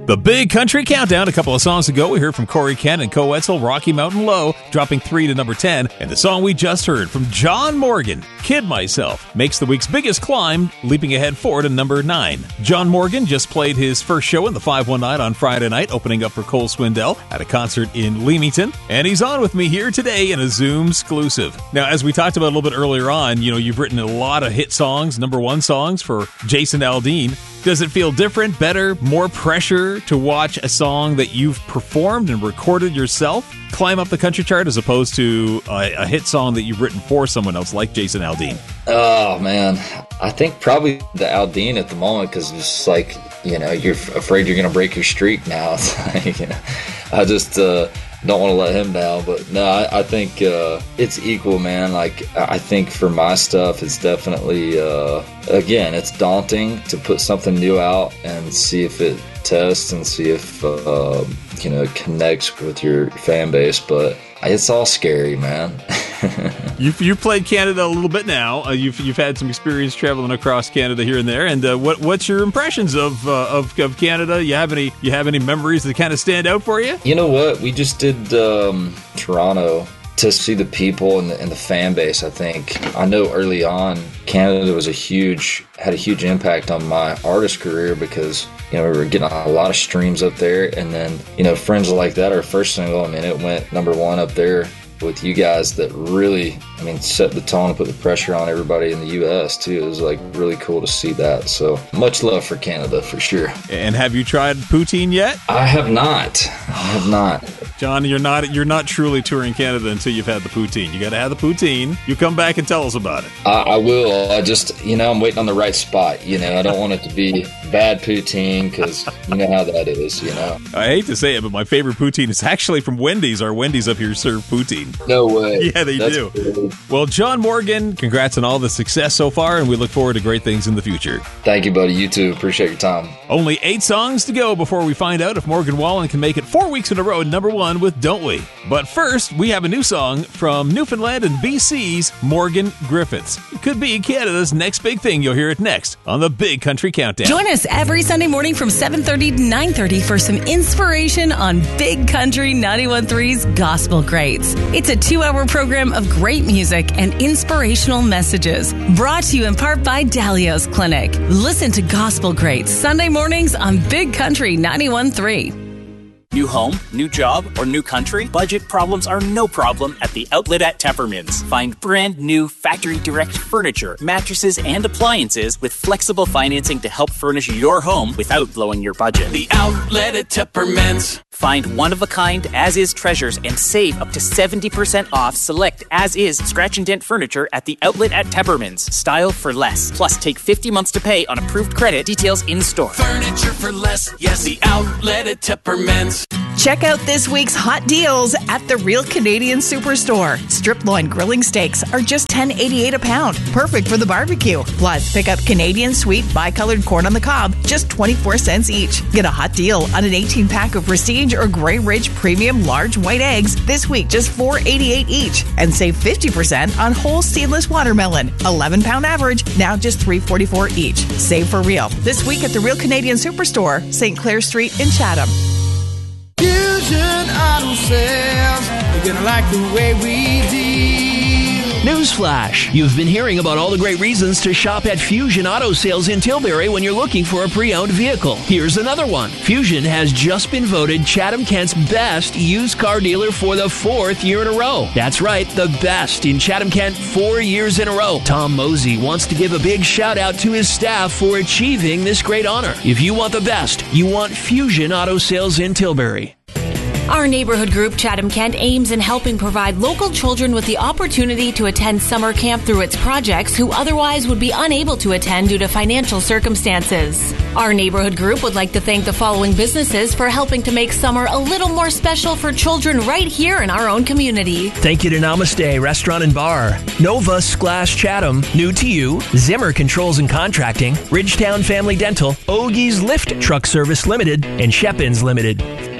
The Big Country Countdown. A couple of songs ago, we heard from Corey Kent and Co Wetzel, Rocky Mountain Low, dropping 3 to number 10. And the song we just heard from John Morgan, Kid Myself, makes the week's biggest climb, leaping ahead 4 to number 9. John Morgan just played his first show in the 519 on Friday night, opening up for Cole Swindell at a concert in Leamington. And he's on with me here today in a Zoom exclusive. Now, as we talked about a little bit earlier on, you've written a lot of hit songs, number 1 songs for Jason Aldean. Does it feel different, better, more pressure to watch a song that you've performed and recorded yourself climb up the country chart as opposed to a hit song that you've written for someone else like Jason Aldean? Oh, man. I think probably the Aldean at the moment, because it's just like, you're afraid you're going to break your streak now. It's like, I just don't want to let him down. But no, I think it's equal, man. Like, I think for my stuff, it's definitely, again, it's daunting to put something new out and see if it tests and see if, it connects with your fan base. But it's all scary, man. You've played Canada a little bit now. You've had some experience traveling across Canada here and there. And what's your impressions of Canada? You have any memories that kind of stand out for you? You know what? We just did Toronto to see the people and the fan base. I think I know early on Canada had a huge impact on my artist career because we were getting a lot of streams up there, and then Friends Like That, our first single, it went number 1 up there with you guys that really, set the tone and put the pressure on everybody in the U.S. too. It was really cool to see that. So much love for Canada for sure. And have you tried poutine yet? I have not. John, you're not truly touring Canada until you've had the poutine. You got to have the poutine. You come back and tell us about it. I will. I just, I'm waiting on the right spot. I don't want it to be bad poutine because you know how that is, I hate to say it, but my favorite poutine is actually from Wendy's. Our Wendy's up here serve poutine. No way. Yeah, they do. Cool. Well, John Morgan, congrats on all the success so far, and we look forward to great things in the future. Thank you, buddy. You too. Appreciate your time. Only 8 songs to go before we find out if Morgan Wallen can make it 4 weeks in a row number 1 with Don't We? But first, we have a new song from Newfoundland and BC's Morgan Griffiths. It could be Canada's next big thing. You'll hear it next on the Big Country Countdown. Join us every Sunday morning from 7:30 to 9:30 for some inspiration on Big Country 91.3's Gospel Greats. It's a 2-hour program of great music and inspirational messages. Brought to you in part by Dalios Clinic. Listen to Gospel Greats Sunday mornings on Big Country 91.3. New home, new job, or new country? Budget problems are no problem at the Outlet at Teppermans. Find brand new factory direct furniture, mattresses, and appliances with flexible financing to help furnish your home without blowing your budget. The Outlet at Teppermans. Find one-of-a-kind as-is treasures and save up to 70% off select as-is scratch and dent furniture at the Outlet at Teppermans. Style for less. Plus, take 50 months to pay on approved credit. Details in store. Furniture for less. Yes, the Outlet at Teppermans. Check out this week's hot deals at the Real Canadian Superstore. Strip loin grilling steaks are just $10.88 a pound. Perfect for the barbecue. Plus, pick up Canadian sweet bicolored corn on the cob, just 24 cents each. Get a hot deal on an 18-pack of Prestige or Grey Ridge Premium large white eggs this week, just $4.88 each. And save 50% on whole seedless watermelon. 11-pound average, now just $3.44 each. Save for real. This week at the Real Canadian Superstore, St. Clair Street in Chatham. Fusion Auto Sales, you're gonna like the way we deal. Newsflash! You've been hearing about all the great reasons to shop at Fusion Auto Sales in Tilbury when you're looking for a pre-owned vehicle. Here's another one. Fusion has just been voted Chatham-Kent's best used car dealer for the 4th year in a row. That's right, the best in Chatham-Kent 4 years in a row. Tom Mosey wants to give a big shout out to his staff for achieving this great honor. If you want the best, you want Fusion Auto Sales in Tilbury. Our neighborhood group, Chatham Kent, aims in helping provide local children with the opportunity to attend summer camp through its projects who otherwise would be unable to attend due to financial circumstances. Our neighborhood group would like to thank the following businesses for helping to make summer a little more special for children right here in our own community. Thank you to Namaste Restaurant and Bar, Nova Splash Chatham, New to You, Zimmer Controls and Contracting, Ridgetown Family Dental, Ogie's Lift Truck Service Limited, and Shepins Limited.